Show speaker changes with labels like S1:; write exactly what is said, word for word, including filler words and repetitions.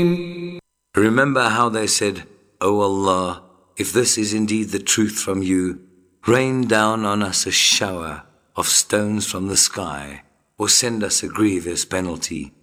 S1: Remember how they said, O Allah, if this is indeed the truth from you, rain down on us a shower of stones from the sky, or send us a grievous penalty.